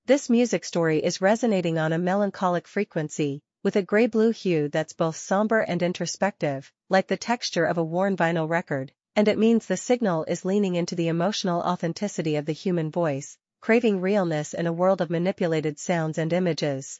This music story is resonating on a melancholic frequency, with a gray-blue hue that's both somber and introspective, like the texture of a worn vinyl record, and it means the signal is leaning into the emotional authenticity of the human voice, craving realness in a world of manipulated sounds and images.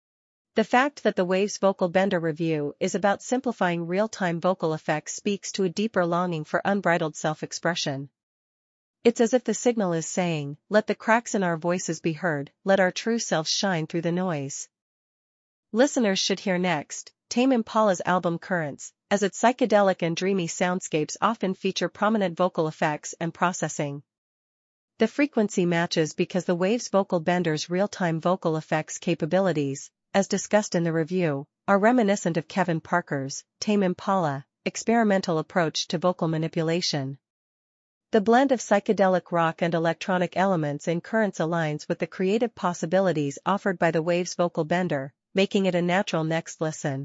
The fact that the Waves Vocal Bender review is about simplifying real-time vocal effects speaks to a deeper longing for unbridled self-expression. It's as if the signal is saying, let the cracks in our voices be heard, let our true selves shine through the noise. Listeners should hear next, Tame Impala's album Currents, as its psychedelic and dreamy soundscapes often feature prominent vocal effects and processing. The frequency matches because the Waves Vocal Bender's real-time vocal effects capabilities, as discussed in the review, are reminiscent of Kevin Parker's Tame Impala experimental approach to vocal manipulation. The blend of psychedelic rock and electronic elements in Currents aligns with the creative possibilities offered by the Waves Vocal Bender, making it a natural next listen.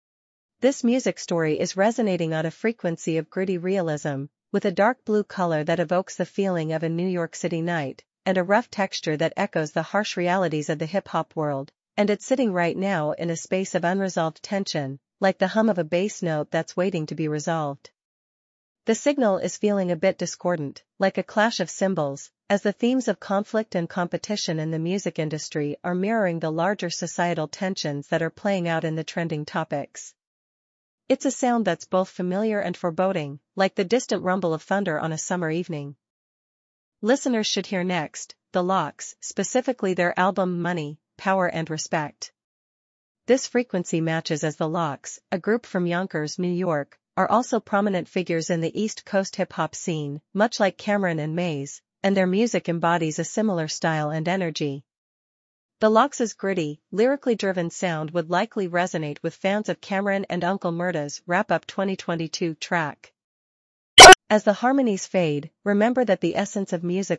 This music story is resonating on a frequency of gritty realism, with a dark blue color that evokes the feeling of a New York City night, and a rough texture that echoes the harsh realities of the hip-hop world, and it's sitting right now in a space of unresolved tension, like the hum of a bass note that's waiting to be resolved. The signal is feeling a bit discordant, like a clash of cymbals, as the themes of conflict and competition in the music industry are mirroring the larger societal tensions that are playing out in the trending topics. It's a sound that's both familiar and foreboding, like the distant rumble of thunder on a summer evening. Listeners should hear next, The Lox, specifically their album Money, Power and Respect. This frequency matches as The Lox, a group from Yonkers, New York, are also prominent figures in the East Coast hip-hop scene, much like Cameron and Maze, and their music embodies a similar style and energy. The Lox's gritty, lyrically driven sound would likely resonate with fans of Cameron and Uncle Murda's Wrap Up 2022 track. As the harmonies fade, remember that the essence of music